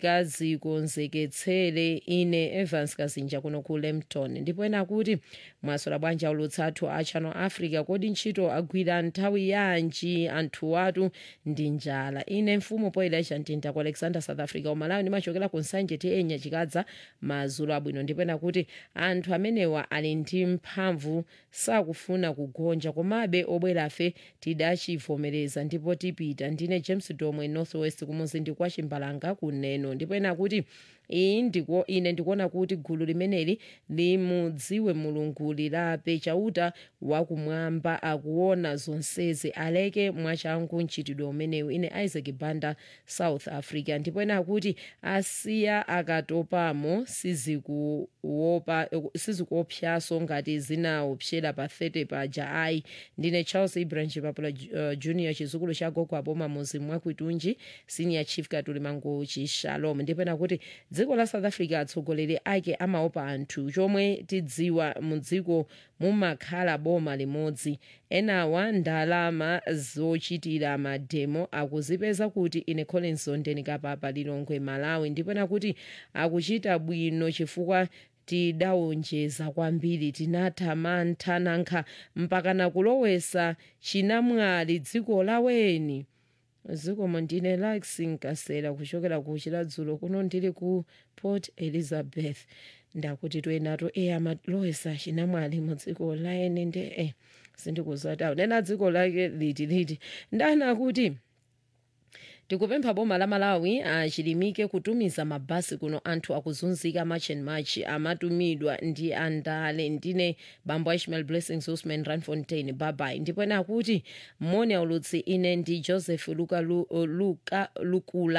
tikazikonzeketsere. Ine Evans Kazinja kuno ku Lempton ndipo ena kuti mwasola bwanji aulutsathu a Channel Africa kodi ntchito agwira nthawi yanji anthu watu ndi njala. Ine mfumu poyera chantinta ku Alexander South Africa umalawi ndimachokera ku Nsanje tienya chikadza mazulu abwino ndipo ena kuti anthu amenewa ali ndi mphamvu sakufuna kugonja komabe obwerafe tidachivomereza ndipo tipita. Ndine James Domwe Northwest kumuzi ndi kwa Chimbalanga kuneno ndipo ena kuti iyi ndiko ine ndikuona kuti gulu limeneli limudziwe mulungu lilape chauta wakumwamba akuona zonsezi aleke mwachangu mchitidwe umenewu. Ine Isaac Banda South Africa ndipo ena kuti asiya akatopamo sizikuopa sizikuopyaso ngati zinaopsera pa thirty paja ayi. Ndine Charles Ibrahim Chipapula uh, Junior chizukulu cha gogo aboma muzi mwakuitunji Senior Chief Katuli Mango Shalom ndipo ena kuti dziko la South Africa atsogoleri ake amaopa anthu chomwe tidziwa mudziko mumakhala boma limodzi enawa ndalama zochitira mademo akuzipeza kuti. Ine Collins Ondeni kapapa Lilongwe Malawi ndipo ena kuti akuchita bwino chifukwa tidawonjeza kwambiri tinathamanga nankha mpaka nakulowesa chinamwali dziko laweni. Zikomo ndine Laxing Kasela kuchokera ku Chiladzulo kuno ndili ku Port Elizabeth ndakuti twenato e amalowesa chinamwali mu dziko laweni ndi eh sindikuzatawo nena dziko lake liti liti ndana kuti tikupempha boma la Malawi achilimike kutumiza mabasi kuno anthu akuzunzika March and March amatumidwa ndi andale. Ndine Bambo Ishmael Blessings Usman Ranfontaine babai ndipo ena kuti moni aulutsi ine ndi Joseph Luka Lu, Luka Lukula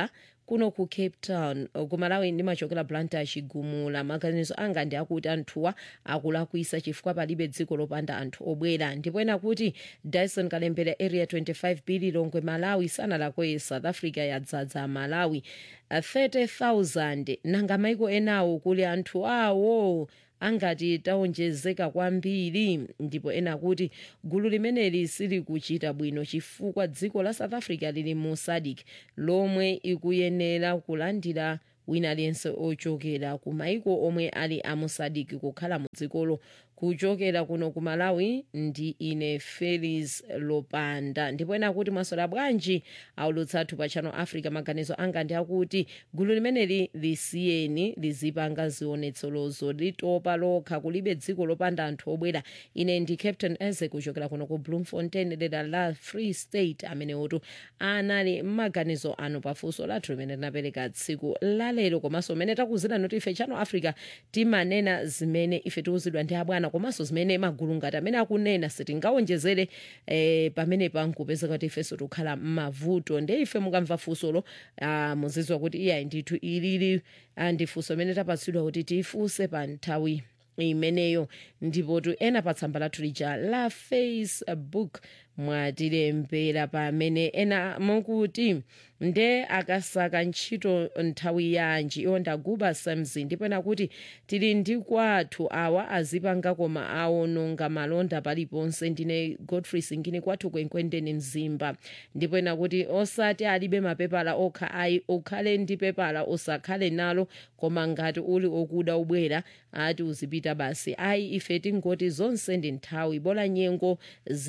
kuno ku cape town ku malawi ndimachokera blantyre chigumula. Maganizo anga ndi akuti anthuwa akulakwisa chifukwa palibe dziko lopanda anthu obwera. Ndipo ena kuti Dyson Kalembera area twenty-five b Lilongwe Malawi sanalakwe South Africa yadzadza Malawi uh, thirty thousand nanga maiko enawo kuli anthu awo angati taonjezeka kwambiri. Ndipo ena kuti gulu limeneli sili kuchita bwino chifukwa dziko la South Africa lili mu SADC lomwe ikuyenera kulandira wina aliyense ochokera ku maiko omwe ali amu SADC kukhala mu dzikolo. Kuchokera kuno ku Malawi ndi ine Felix Lopanda. Ndipo ena kuti mwasola bwanji aulutsathu pa Channel Africa. Maganizo anga ndi akuti gulu limeneli lisiyeni lizipanga zionetsolozo litopa lokha kulibe dziko lopanda anthu obwera. Ine ndi Captain Eze kuchokera kuno ku Bloemfontein dera la Free State amene otu anali maganizo anu pafunso lathu limene linapereka tsiku lalero. Komanso mene takuzira noti ife Channel Africa timanena zimene ife tiuzidwa ndi abwana komanso zimene magulu ngati amene akunena sitingaonjezere eh, pamene pankupezeka kuti ifenso tikhala m'mavuto. Ndi ife mukamva funsolo uh, muzizwa kuti iya ndithu ilili ndi funso limene tapatsidwa kuti tifunse pa nthawi imeneyo. Ndipo tu ena pa tsamba lathu lija la Facebook mwatilembera pamene ena mukuti nde akasaka ntchito nthawi yanji iwo ndaguba samzi. Ndipo ena kuti tili ndi kwathu awa azipanga koma aononga malonda paliponse. Ndine Godfrey Singini kwathu kwenkwendeni Mzimba. Ndipo ena kuti osati alibe mapepala okha ayi ukhale ndi pepala usakhale nalo koma ngati uli okuda ubwera ati uzipita basi. Ayi ife tingoti zonse ndi nthawi bola nyengo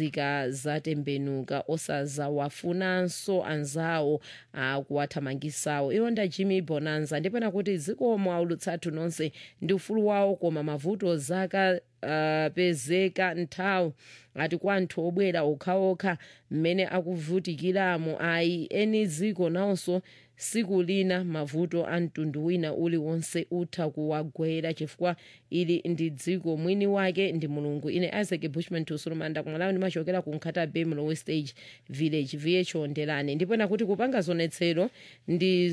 zikazatembenuka osazawafunanso anzawo akuwathamangisawo. Iwo nda Jimmy Bonanza. Ndipo ena kuti zikomo aulutsathu nonse ndi ufulu wawo koma mavuto zaka uh, pezeka nthawi ati kwa anthu obwera okhaokha mmene akuvutikiramo. Ayi eni ziko nawonso siku lina mavuto a mtundu wina uliwonse utha kuwagwera chifukwa ili ndi dziko mwini wake ndi Mulungu. Ine Isaac Bushman Tusulumanda kumalawi ndimachokera ku Nkhata Bay Mlowe Stage Village viye chondelani. Ndipo ena kuti kupanga zonetsero ndi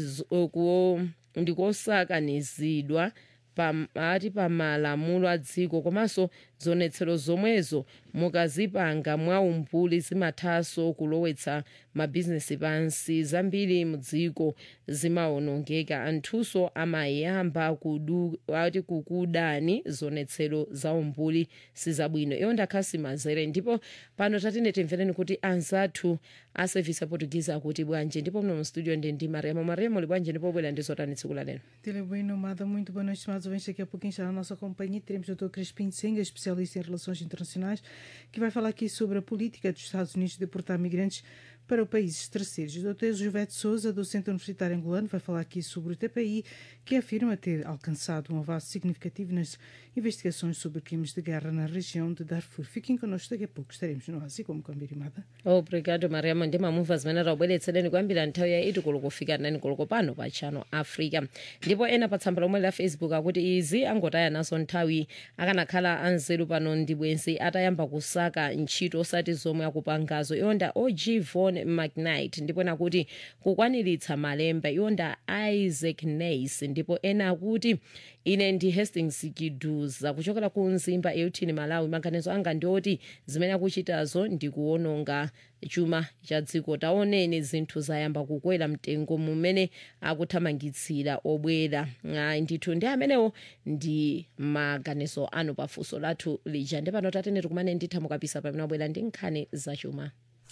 ndikosakanizidwa ati pa malamulo a dziko komanso zonetsero zomwezo mukazipanga mwaumbuli zimathanso kulowetsa mabizinesi pansi. Zambiri mudziko zimaonongeka anthunso amayamba kudu ati kukudani zonetsero za umbuli sizabwino. Iyo ndakhasi mazere. Ndipo pano tatine timvereni kuti anzathu a service ya Portuguese akuti bwanje. Ndipo mno mu studio ndi ndi Mariamo. Mariamo li bwanje ndipo bwela ndizotani tsiku la lero. Tele bueno, Mada, muito boa noite, estimados ouvintes. Daqui a pouquinho está na nossa companhia. Teremos o doutor Crispim Senga, especialista em relações internacionais, que vai falar aqui sobre a política dos Estados Unidos de deportar migrantes para os países terceiros. O doutor Jovete Souza, do Centro Universitário Angolano, vai falar aqui sobre o T P I, que afirma ter alcançado um avanço significativo nas investigações sobre crimes de guerra na região de Darfur. Fiquem connosco, daqui a pouco estaremos no Ásia, como Cambirimada. Obrigado, Mariamo. Ndima mumva zimene tabweretsereni kuyambira nthawi ya itu koloko kufika nani koloko pano pa Channel Africa. Ndipo ena pa tsamba lomwe la Facebook akuti izi angotaya naso nthawi akanakhala anzeru pano ndi bwenzi atayamba kusaka ntchito osati zomwe akupangazo. Yonda O G Von McKnight. Ndipo ena kuti kukwaniritsa malemba. Yonda Isaac Nays. Ndipo ena akuti ine ndi Hastings Kiduza kuchokera ku Nzimba Eutini Malawi. Maganizo anga ndioti zimene akuchitazo ndi kuononga chuma cha dziko. Taoneni zinthu zayamba kukwera mtengo mumene akuthamangitsira obwera. Ndithu ndi amenewo ndi maganizo anu pafunso lathu lija. Ndipo pano tatene tikumane nditha mukapisa pamene abwera ndi nkhani zachuma.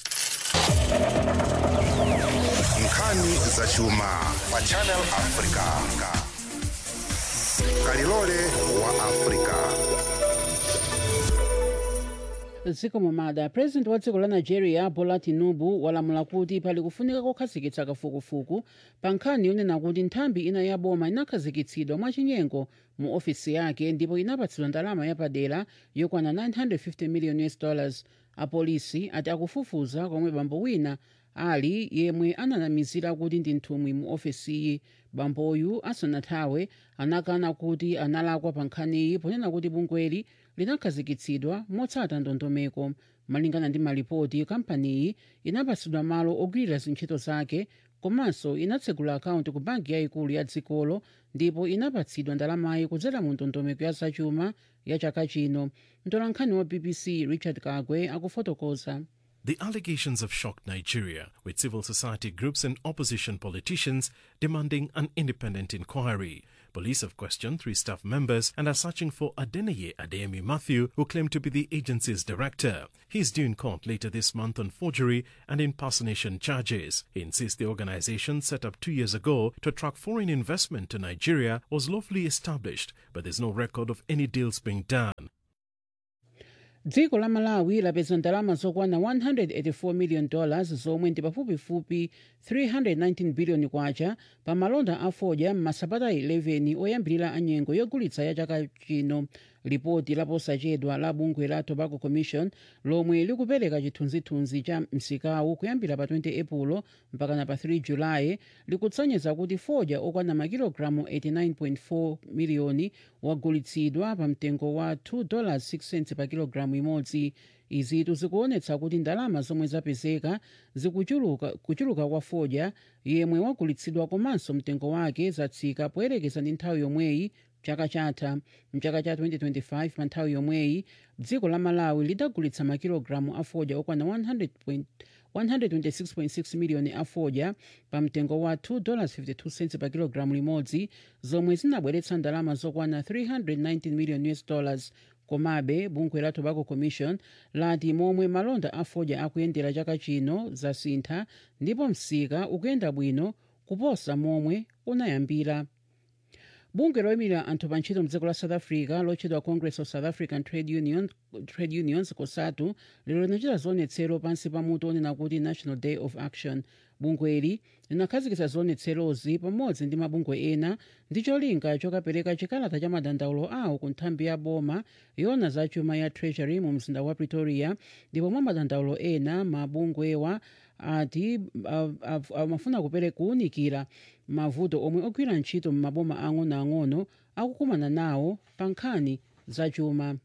Nkhani zachuma pa Channel Africa. Kalilole wa Africa. Zikomo Mada. President wa dziko la Nigeria Bola Tinubu walamula kuti pali kufunika kukhazikitsa kafukufuku pa nkhani yonena kuti nthambi ina ya boma inakhazikitsidwa mwachinyengo mu ofisi yake ndipo inapatsidwa ndalama yapadera yokwana nine hundred fifty million U S dollars. Apolisi ati akufufuza komwe bambo wina ali yemwe ananamizira kuti ndi nthumwi mu ofisiyi. Bamboyu asanathawe anakana kuti analakwa pa nkhaniyi ponena kuti bungweli linakhazikitsidwa motsata ndondomeko. Malingana ndi malipoti, kampaniyi inapatsidwa malo ogwirira zintchito zake komanso inatsegula akaunti ku banki yayikulu ya dzikolo ndipo inapatsidwa ndalamayi kudzera mu ndondomeko ya zachuma ya chaka chino. mtolankhani wa B B C Richard Kagwe akufotokoza. The allegations have shocked Nigeria, with civil society groups and opposition politicians demanding an independent inquiry. Police have questioned three staff members and are searching for Adeneye Adeyemi Matthew, who claimed to be the agency's director. He is due in court later this month on forgery and impersonation charges. He insists the organization set up two years ago to attract foreign investment to Nigeria was lawfully established, but there's no record of any deals being done. dziko la malawi lapeza ndalama zokwana one hundred eighty-four million dollars zomwe ndi pafupifupi three hundred nineteen billion kwacha pa malonda a fodya m'masabata eleven oyambirira anyengo yogulitsa ya chaka chino. Lipoti laposachedwa la bungwe la Tobacco Commission lomwe likupereka chithunzithunzi cha msikawu kuyambira pa twenty Epulo mpakana pa three Julayi likutsonyeza kuti fodya okwana makilogalamu eighty-nine point four miliyoni wagulitsidwa pa mtengo wa two dollars six cents pa kilogalamu imodzi. Izitu zikuonetsa kuti ndalama zomwe zapezeka zikuchuluka kuchuluka kwa fodya yemwe wagulitsidwa komanso mtengo wake zatsika poyerekeza ndi nthawi yomweyi chaka chatha. mchaka cha twenty twenty-five pa nthawi yomweyi dziko la Malawi lidagulitsa makilogalamu a fodya okwana one hundred twenty-six point six miliyoni a fodya pa mtengo wa two dollars fifty-two cents pa kilogalamu limodzi zomwe zinabweretsa ndalama zokwana three hundred nineteen million U S dollars. Komabe bungwe la Tobacco Commission lati momwe malonda a fodya akuyendera chaka chino zasintha ndipo msika ukuyenda bwino kuposa momwe unayambira. Bungwe loyimira anthu pa ntchito mdziko la South Africa lotchedwa Congress of South African Trade Union, Trade Unions COSATU lero linachita zionetsero pansi pa mutu onena kuti National Day of Action. Bungweli linakhazikitsa zionetserozi pamodzi ndi mabungwe ena ndi cholinga chokapereka chikalata cha madandaulo awo ku nthambi ya boma yona zachuma ya Treasury mu mzinda wa Pretoria, ndipo mwa madandaulo ena mabungwewa ati amafuna kupereka kuwunikira mavuto omwe ogwira ntchito m'maboma ang'onoang'ono akukumana nawo pa nkhani zachuma.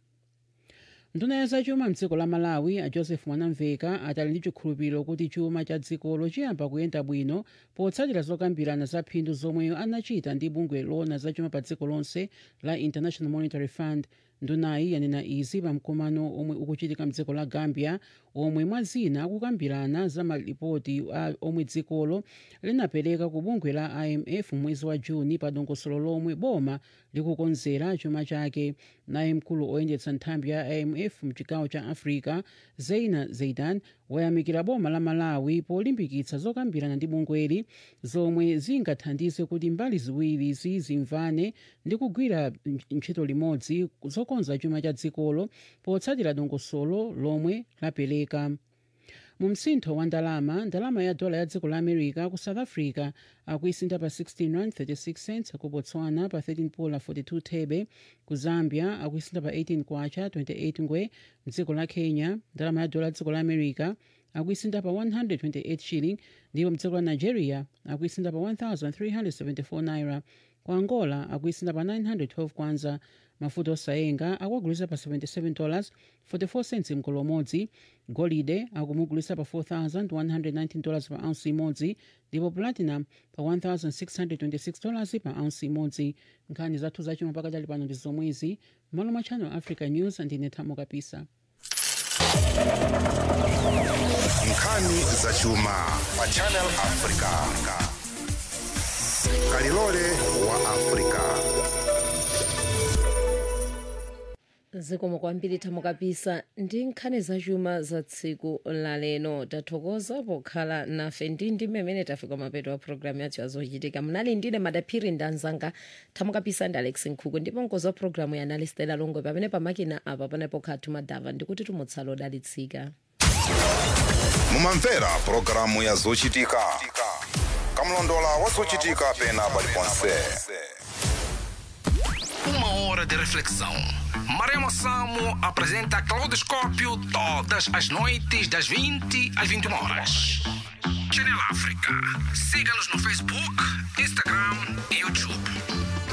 Nduna ya zachuma mdziko la Malawi a Joseph Mwanamveka atali ndi chikhulupiriro kuti chuma cha dzikolo chiyamba kuyenda bwino potsatira zokambirana za phindu zomwe anachita ndi bungwe lona zachuma pa dziko lonse la International Monetary Fund. Ndunayi yanena izi pa mkumano omwe ukuchitika mdziko la Gambia omwe mwazina akukambirana za malipoti omwe dzikolo linapereka ku bungwe la I M F mwezi wa Juni pa dongosolo lomwe boma likukonzera chuma chake. Naye mkulu oyendetsa nthambi ya I M F mchigawo cha Africa Zeina Zeidan wayamikira boma la Malawi polimbikitsa zokambirana ndi bungweli zomwe zingathandize kuti mbali ziwiri zimvane ndi kugwira ntchito limodzi zokonza chuma cha dzikolo potsatira dongosolo lomwe lapereka. Mu msintho wa ndalama, ndalama ya dola ya dziko la America ku South Africa akuisintha pa sixteen rand thirty-six cents, ku Botswana pa thirteen pula forty-two thebe, ku Zambia akuisintha pa eighteen kwacha twenty-eight ngwe. Mdziko la Kenya ndalama ya dola ya dziko la America akuisintha pa one hundred twenty-eight shilling, ndipo mdziko la Nigeria akuisintha pa one thousand three hundred seventy-four naira. Ku Angola akuisintha pa nine hundred twelve kwanza. Mafuta osayenga akuagulisa pa seventy-seven dollars forty-four cents mkolo umodzi. Golide akumugulisa pa four thousand one hundred nineteen dollars pa ounce imodzi, ndipo platinum pa one thousand six hundred twenty-six dollars pa ounce imodzi. Nkhani zathu zachuma pakadali pano ndi zomwezi. Malo mwa Channel Africa News ndine Thamo Kapisa. Nkhani zachuma pa Channel Africa. Kalilole wa Africa. zikomo kwambiri Thamo Kapisa ndi nkhani zachuma za tsiku la leno. Tathokoza pokhala nafe ndi ndi mmene tafika mapeto wa programu yathu yazochitika. Munali ndine Madaphiri ndanzanga Thamo Kapisa ndi Alex Nkhuku, ndipo mkonzi wa programu ya anali Stella Longwe pamene pamakina apa panepo khathu madava ndikuti tumutsalo dalitsika. Mumamvera programu ya zochitika. Kamlondola wa zochitika pena paliponse. Uma hora de reflexão. Maremo Samo apresenta Claudoscópio todas as noites das vinte às vinte e uma horas. Channel África. Siga-nos no Facebook, Instagram e YouTube.